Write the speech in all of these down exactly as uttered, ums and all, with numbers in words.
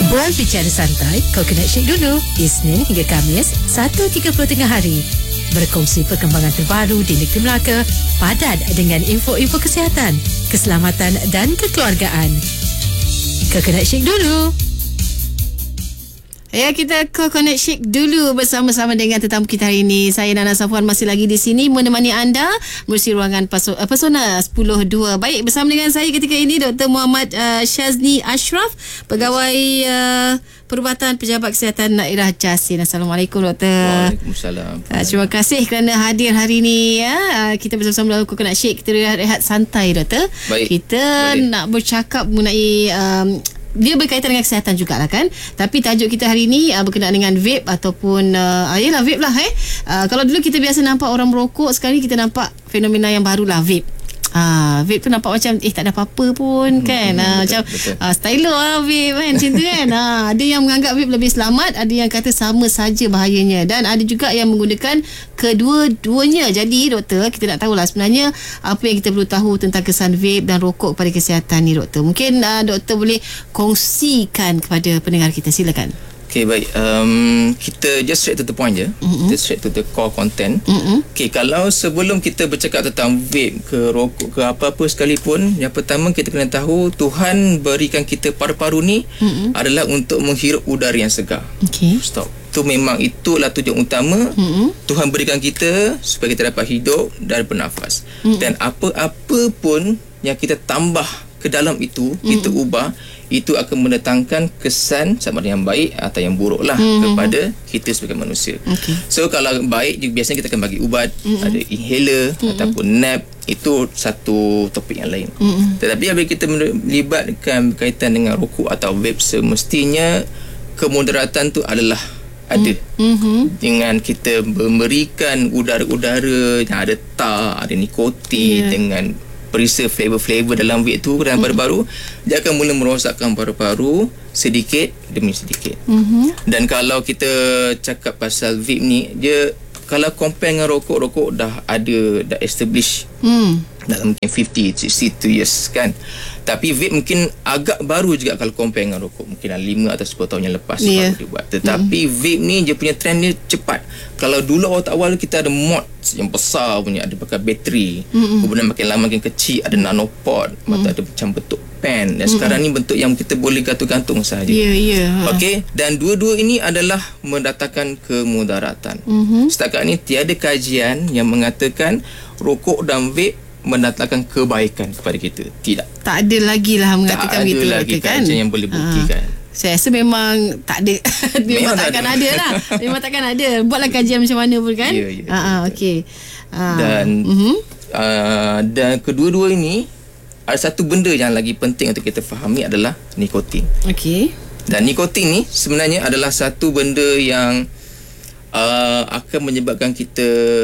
Berbicara santai, Coconut Shake dulu. Isnin hingga Khamis, satu tiga puluh tengah hari. Berkongsi perkembangan terbaru di Negeri Melaka, padat dengan info-info kesihatan, keselamatan dan kekeluargaan. Coconut Shake dulu. Ya, kita Coconut Shake dulu bersama-sama dengan tetamu kita hari ini. Saya Nana Safwan masih lagi di sini menemani anda melalui ruangan Paso, uh, Pesona sepuluh dua. Baik, bersama dengan saya ketika ini Doktor Muhammad uh, Syazni Ashraf, Pegawai uh, Perubatan Pejabat Kesihatan Daerah Jasin. Assalamualaikum Doktor. Waalaikumsalam. Uh, terima kasih kerana hadir hari ini ya. Uh, kita bersama-sama dalam Coconut Shake. Kita rehat-rehat santai Doktor. Baik. Kita Boleh. nak bercakap mengenai um, dia berkaitan dengan kesihatan jugalah kan. Tapi tajuk kita hari ini uh, berkenaan dengan vape ataupun uh, ayalah vape lah eh. Uh, kalau dulu kita biasa nampak orang merokok, sekarang kita nampak fenomena yang barulah vape. Ah, vape tu nampak macam eh tak ada apa-apa pun kan. Hmm, ah, betul, macam betul. ah, stylo lah vape kan macam tu kan. Ah, ada yang menganggap vape lebih selamat, ada yang kata sama saja bahayanya, dan ada juga yang menggunakan kedua-duanya. Jadi doktor, kita nak tahulah sebenarnya apa yang kita perlu tahu tentang kesan vape dan rokok kepada kesihatan ni doktor. Mungkin uh, doktor boleh kongsikan kepada pendengar kita, silakan. Okay, baik. Um, kita just straight to the point je. Mm-hmm. Kita straight to the core content. Mm-hmm. Okay, kalau sebelum kita bercakap tentang vape ke rokok ke apa-apa sekalipun, yang pertama kita kena tahu Tuhan berikan kita paru-paru ni mm-hmm. adalah untuk menghirup udara yang segar. Okay. Stop. Tu memang itulah tujuan utama. Mm-hmm. Tuhan berikan kita supaya kita dapat hidup dan bernafas. Mm-hmm. Dan apa-apa pun yang kita tambah ke dalam itu, mm-hmm. kita ubah, itu akan mendatangkan kesan sama ada yang baik atau yang buruk lah mm-hmm. kepada kita sebagai manusia. Okay. So kalau baik, biasanya kita akan bagi ubat, mm-hmm. ada inhaler mm-hmm. ataupun nap. Itu satu topik yang lain. Mm-hmm. Tetapi apabila kita melibatkan berkaitan dengan rokok atau vape, semestinya kemudaratan tu adalah ada. Mm-hmm. Dengan kita memberikan udara-udara yang ada tar, ada nikotin, yeah. dengan perisa flavor-flavor dalam vape tu dalam mm-hmm. paru-paru, dia akan mula merosakkan paru-paru sedikit demi sedikit. Mm-hmm. Dan kalau kita cakap pasal vape ni, dia kalau compare dengan rokok, rokok dah ada, dah establish mm. dalam mungkin fifty, sixty-two years kan. Tapi vape mungkin agak baru juga kalau compare dengan rokok, mungkin lima atau sepuluh tahun yang lepas yeah. baru dibuat. Tetapi mm. vape ni dia punya trend dia cepat. Kalau dulu awal-awal kita ada mod yang besar punya, ada pakai bateri, mm-hmm. kemudian makin lama makin kecil, ada nanopod, mm. atau ada macam bentuk pen, dan mm-hmm. sekarang ni bentuk yang kita boleh gantung-gantung sahaja. Ya, yeah, ya. Yeah. Okey, dan dua-dua ini adalah mendatangkan kemudaratan. Mm-hmm. Setakat ni tiada kajian yang mengatakan rokok dan vape mendatangkan kebaikan kepada kita. Tidak. Tak ada lagi lah mengatakan begitu. Tak ada lagi kan? kajian yang boleh buktikan. Ha. Saya rasa memang tak ada. memang, memang takkan ada. ada lah. Memang takkan ada. Buatlah kajian macam mana pun kan. Ya, ya. Uh, Okey. Uh, dan uh-huh. uh, dan kedua-dua ini, ada satu benda yang lagi penting untuk kita fahami adalah nikotin. Okey. Dan nikotin ni sebenarnya adalah satu benda yang uh, akan menyebabkan kita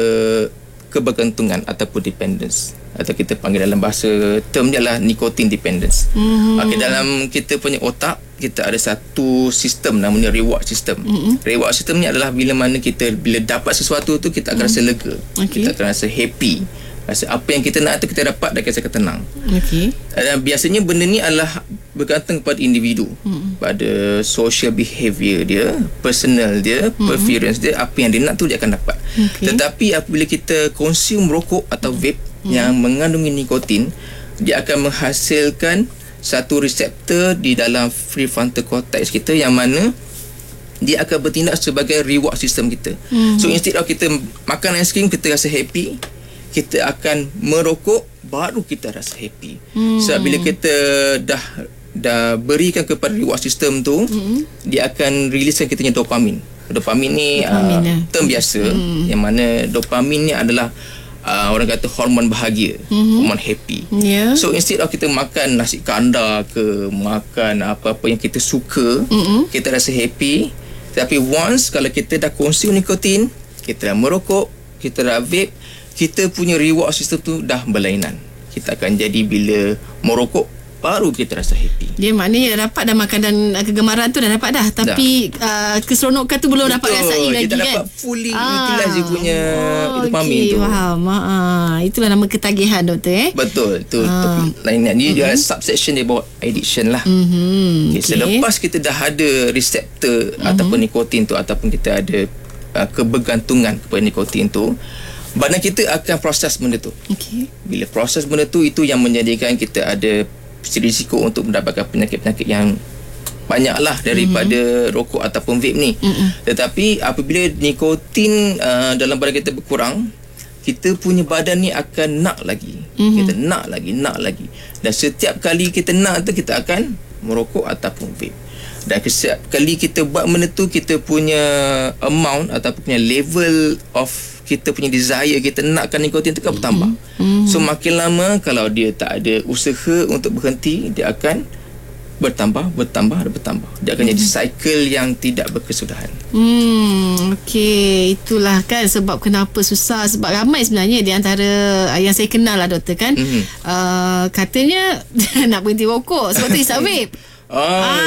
kebergantungan ataupun dependence, atau kita panggil dalam bahasa term dia lah nikotin dependence. Mm-hmm. Okey, dalam kita punya otak kita ada satu sistem namanya reward system. Mm-hmm. Reward system ni adalah bila mana kita bila dapat sesuatu tu kita akan mm. rasa lega. Okay. Kita akan rasa happy. Rasa apa yang kita nak tu kita dapat dan kita akan tenang. Okey. Dan biasanya benda ni adalah bergantung kepada individu. Mm-hmm. Pada social behaviour dia, personal dia, mm-hmm. preference dia, apa yang dia nak tu dia akan dapat. Okay. Tetapi apabila kita consume rokok atau vape mm-hmm. yang mengandungi nikotin, dia akan menghasilkan satu reseptor di dalam prefrontal cortex kita yang mana dia akan bertindak sebagai reward system kita. Mm-hmm. So instead of kita makan ice cream kita rasa happy, kita akan merokok baru kita rasa happy. Hmm. Sebab bila kita dah dah berikan kepada reward system tu, hmm. dia akan riliskan kita punya dopamin. Dopamin ni dopamin uh, term biasa hmm. yang mana dopamin ni adalah uh, orang kata hormon bahagia, hmm. hormon happy. Yeah. So instead of kita makan nasi kandar ke makan apa-apa yang kita suka, hmm. kita rasa happy. Tapi once kalau kita dah consume nikotin, kita dah merokok, kita dah vape, kita punya reward system tu dah berlainan. Kita akan jadi bila merokok baru kita rasa happy. Dia maknanya dapat dah makan dan uh, kegemaran tu dah dapat dah. Tapi uh, keseronokan tu belum dapat rasai lagi kita kan. Kita dapat fully utilize dia punya oh, dopamin okay, tu. Faham. Ah, itulah nama ketagihan doktor eh. Betul. Tu Ah. topik lain ni dia Mm-hmm. subsection dia bawa addiction lah. Mhm. Okay, Okay. selepas kita dah ada reseptor Mm-hmm. ataupun nikotin tu ataupun kita ada uh, kebergantungan kepada nikotin tu, badan kita akan proses benda tu. Okey. Bila proses benda tu, itu yang menjadikan kita ada risiko untuk mendapatkan penyakit-penyakit yang banyak lah daripada mm-hmm. rokok ataupun vape ni. Mm-hmm. Tetapi apabila nikotin uh, dalam badan kita berkurang, kita punya badan ni akan nak lagi. Mm-hmm. Kita nak lagi, nak lagi. Dan setiap kali kita nak tu, kita akan merokok ataupun vape. Dan setiap kali kita buat benda tu, kita punya amount ataupun punya level of kita punya desire, kita nakkan nikotin tu kan bertambah. Mm-hmm. So makin lama kalau dia tak ada usaha untuk berhenti, dia akan bertambah, bertambah, bertambah. Dia akan mm-hmm. jadi cycle yang tidak berkesudahan. Hmm, okey, itulah kan sebab kenapa susah, sebab ramai sebenarnya di antara uh, yang saya kenal lah doktor kan. Mm-hmm. Uh, katanya nak berhenti rokok sebab tu isap vape. Oh,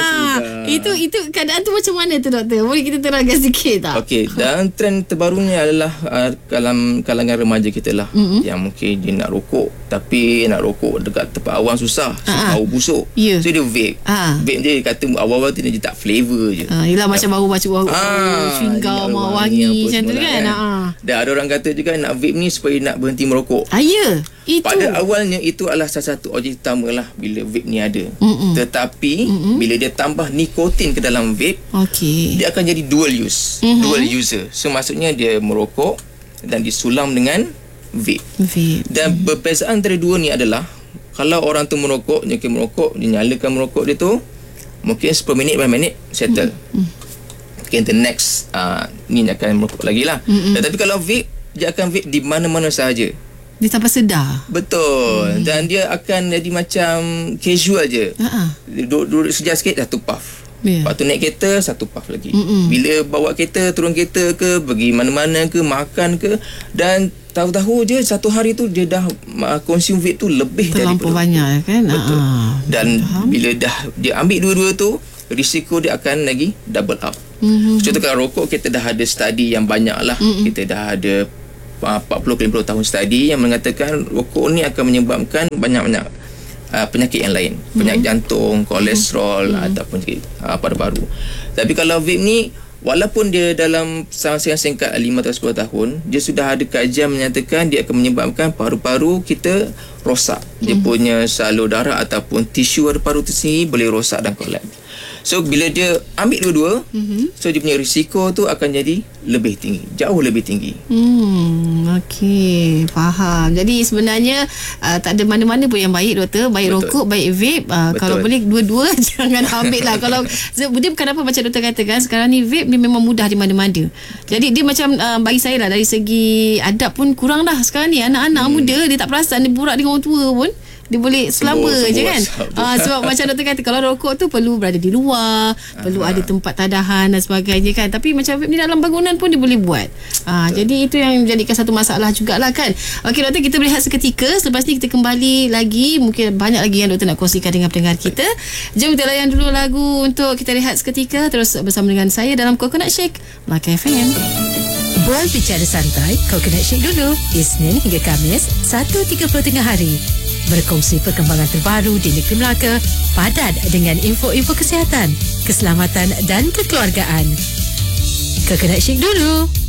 ah, itu itu keadaan tu macam mana tu doktor? Boleh kita terangkan sikit tak? Okey, dan trend terbarunya adalah uh, dalam kalangan remaja kita lah, mm-hmm. yang mungkin dia nak rokok tapi nak rokok dekat tempat awam susah, sebab bau busuk. Yeah. So dia vape. Ah. Vape dia kata awal-awal tu dia tak flavor je. Ah, yelah macam bau macam bau Ah, chewing gum, wangi macam tu kan. Ah. Dan ada orang kata juga nak vape ni supaya nak berhenti merokok. Ah, ya. Itu. Pada awalnya itu adalah salah satu objek utama lah bila vape ni ada. Mm-mm. Tetapi Mm-mm. bila dia tambah nikotin ke dalam vape, okey, dia akan jadi dual use, mm-hmm. dual user. So maksudnya dia merokok dan disulam dengan vape. vape. Dan mm-hmm. perbezaan antara dua ni adalah kalau orang tu merokok, dia mungkin merokok, dia nyalakan merokok dia tu mungkin sepuluh minit, lima minit settle. Mm-hmm. Okay, the next uh, ni dia akan merokok lagi lah. Mm-hmm. Tetapi kalau vape, dia akan vape di mana-mana sahaja. Dia tanpa sedar. Betul. Hmm. Dan dia akan jadi macam casual je. Ha-ha. Duduk sejak sikit, satu puff. Yeah. Lepas tu naik kereta, satu puff lagi. Mm-mm. Bila bawa kereta, turun kereta ke, pergi mana-mana ke, makan ke, dan tahu-tahu je satu hari tu dia dah uh, consume vape tu lebih terlampau daripada banyak kan. Betul. Ha-ha. Dan Faham. bila dah dia ambil dua-dua tu, risiko dia akan lagi double up. Mm-hmm. Contoh kalau rokok, kita dah ada study yang banyak lah. Mm-hmm. Kita dah ada empat puluh lima puluh tahun study yang mengatakan rokok ni akan menyebabkan banyak-banyak uh, penyakit yang lain, penyakit mm-hmm. jantung, kolesterol mm-hmm. ataupun uh, paru-paru. Tapi kalau vape ni, walaupun dia dalam masa yang singkat lima atau sepuluh tahun, dia sudah ada kajian menyatakan dia akan menyebabkan paru-paru kita rosak. Dia mm-hmm. punya salur darah ataupun tisu paru-paru tu sendiri boleh rosak dan kolaps. So bila dia ambil dua-dua, mm-hmm. so dia punya risiko tu akan jadi lebih tinggi, jauh lebih tinggi. Hmm, okey, faham. Jadi sebenarnya uh, tak ada mana-mana pun yang baik doktor, baik Betul. rokok, baik vape. Uh, kalau boleh dua-dua jangan ambil lah. Kalau dia bukan apa macam doktor katakan, sekarang ni vape ni memang mudah di mana-mana. Jadi dia macam uh, bagi saya lah dari segi adab pun kurang dah sekarang ni. Anak-anak hmm. muda dia tak perasan dia borak dengan orang tua pun. Dia boleh selamba semua, je kan. Ah, sebab macam doktor kata, kalau rokok tu perlu berada di luar, Aha. perlu ada tempat tadahan dan sebagainya kan. Tapi macam vape ni dalam bangunan pun dia boleh buat. Ah, jadi itu yang menjadikan satu masalah jugalah kan. Okey doktor, kita berehat seketika. Selepas ni kita kembali lagi. Mungkin banyak lagi yang doktor nak kongsikan dengan pendengar kita. Jom kita layan dulu lagu untuk kita rehat seketika. Terus bersama dengan saya dalam Coconut Shake Melaka F M. Bual bicara santai, Coconut Shake dulu. Isnin hingga Khamis, satu tiga puluh tengah hari. Berkongsi perkembangan terbaru di Negeri Melaka, padat dengan info-info kesihatan, keselamatan dan kekeluargaan. Coconut Shake dulu.